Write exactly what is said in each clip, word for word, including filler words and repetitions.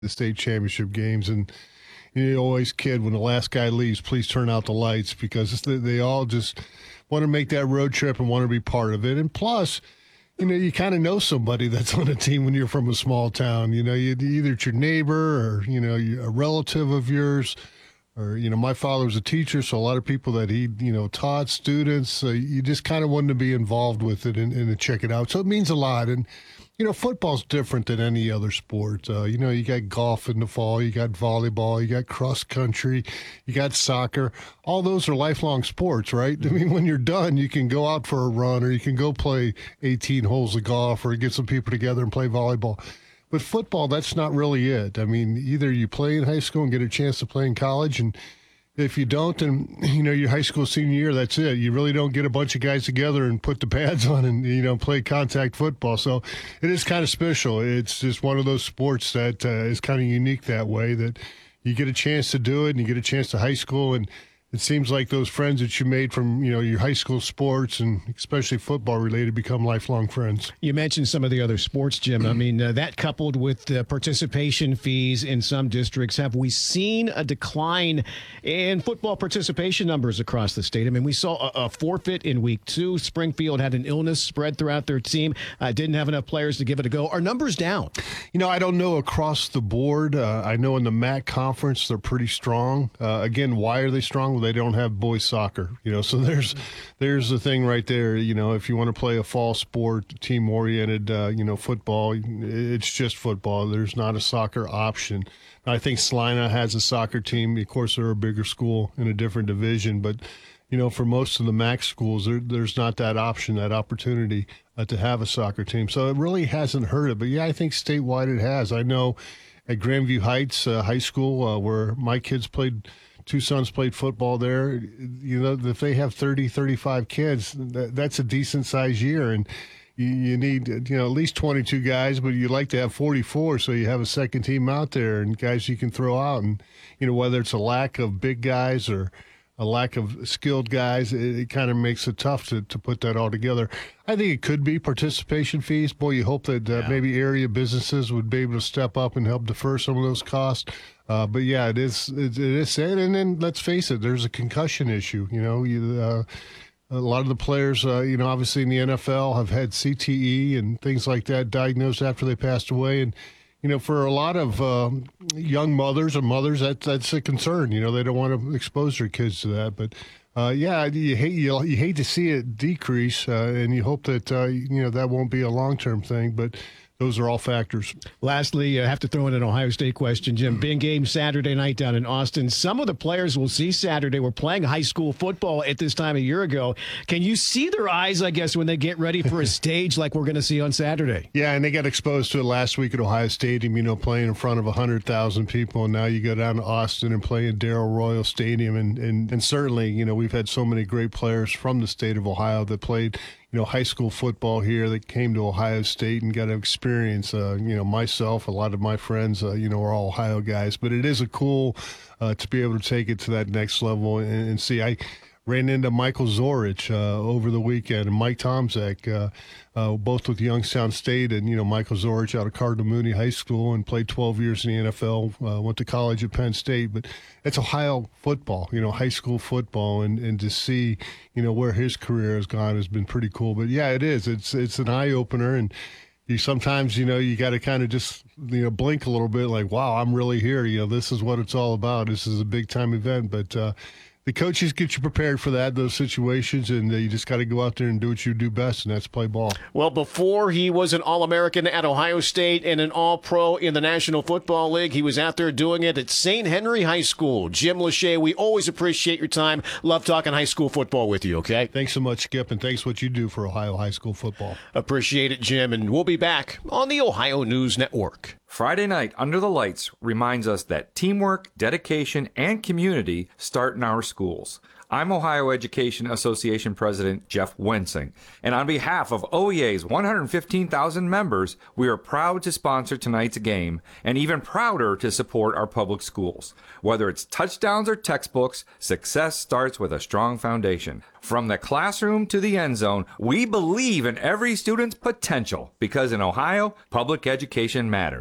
the state championship games. And you always kid when the last guy leaves, please turn out the lights, because they, they all just want to make that road trip and want to be part of it. And plus, you know, you kind of know somebody that's on a team when you're from a small town. You know, you, either it's your neighbor or, you know, a relative of yours. Or, you know, my father was a teacher, so a lot of people that he, you know, taught students, uh, you just kind of wanted to be involved with it and, and to check it out. So it means a lot. And, you know, football's different than any other sport. Uh, you know, you got golf in the fall, you got volleyball, you got cross country, you got soccer. All those are lifelong sports, right? I mean, when you're done, you can go out for a run, or you can go play eighteen holes of golf, or get some people together and play volleyball. But football, that's not really it. I mean, either you play in high school and get a chance to play in college, and if you don't, then, you know, your high school senior year, that's it. You really don't get a bunch of guys together and put the pads on and, you know, play contact football. So it is kind of special. It's just one of those sports that uh, is kind of unique that way, that you get a chance to do it and you get a chance to high school. And it seems like those friends that you made from, you know, your high school sports, and especially football related, become lifelong friends. You mentioned some of the other sports, Jim. I mean, uh, that coupled with uh, participation fees in some districts, have we seen a decline in football participation numbers across the state? I mean, we saw a, a forfeit in week two. Springfield had an illness spread throughout their team. Uh, didn't have enough players to give it a go. Are numbers down? You know, I don't know across the board. Uh, I know in the M A C conference, they're pretty strong. Uh, again, why are they strong? They don't have boys soccer, you know, so there's there's the thing right there. You know, if you want to play a fall sport, team oriented, uh, you know, football, it's just football. There's not a soccer option. I think Salina has a soccer team. Of course, they're a bigger school in a different division, but you know, for most of the M A C schools, there, there's not that option, that opportunity uh, to have a soccer team. So it really hasn't hurt it. But yeah, I think statewide it has. I know at Grandview Heights uh, High School, uh, where my kids played. Two sons played football there. You know, if they have thirty, thirty-five kids, that, that's a decent size year. And you, you need, you know, at least twenty-two guys, but you'd like to have forty-four, so you have a second team out there and guys you can throw out. And, you know, whether it's a lack of big guys or a lack of skilled guys, it, it kind of makes it tough to, to put that all together. I think it could be participation fees. Boy, you hope that uh, yeah. maybe area businesses would be able to step up and help defer some of those costs. Uh, but yeah, it is it, it is sad. And then let's face it, there's a concussion issue. You know, you, uh, a lot of the players, uh, you know, obviously in the N F L have had C T E and things like that diagnosed after they passed away. And you know, for a lot of um, young mothers or mothers, that that's a concern. You know, they don't want to expose their kids to that. But uh, yeah, you hate you, you hate to see it decrease, uh, and you hope that uh, you know that won't be a long term thing. But those are all factors. Lastly, I have to throw in an Ohio State question, Jim. Big game Saturday night down in Austin. Some of the players we'll see Saturday were playing high school football at this time a year ago. Can you see their eyes, I guess, when they get ready for a stage like we're going to see on Saturday? Yeah, and they got exposed to it last week at Ohio Stadium, you know, playing in front of one hundred thousand people. And now you go down to Austin and play in Darrell Royal Stadium. And, and, and certainly, you know, we've had so many great players from the state of Ohio that played, you know, high school football here that came to Ohio State and got to experience, uh, you know, myself, a lot of my friends, uh, you know, are all Ohio guys. But it is a cool uh, to be able to take it to that next level and, and see. I ran into Michael Zorich uh, over the weekend and Mike Tomczak, uh, uh, both with Youngstown State, and, you know, Michael Zorich out of Cardinal Mooney High School and played twelve years in the N F L, uh, went to college at Penn State. But it's Ohio football, you know, high school football, and, and to see, you know, where his career has gone has been pretty cool. But yeah, it is. It's, it's an eye-opener, and you sometimes, you know, you got to kind of just, you know, blink a little bit like, wow, I'm really here. You know, this is what it's all about. This is a big-time event. But, uh, the coaches get you prepared for that, those situations, and uh, you just got to go out there and do what you do best, and that's play ball. Well, before he was an All-American at Ohio State and an All-Pro in the National Football League, he was out there doing it at Saint Henry High School. Jim Lachey, we always appreciate your time. Love talking high school football with you, okay? Thanks so much, Skip, and thanks what you do for Ohio high school football. Appreciate it, Jim, and we'll be back on the Ohio News Network. Friday Night Under the Lights reminds us that teamwork, dedication, and community start in our schools. I'm Ohio Education Association President Jeff Wensing, and on behalf of O E A's one hundred fifteen thousand members, we are proud to sponsor tonight's game, and even prouder to support our public schools. Whether it's touchdowns or textbooks, success starts with a strong foundation. From the classroom to the end zone, we believe in every student's potential, because in Ohio, public education matters.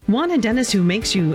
Want a dentist who makes you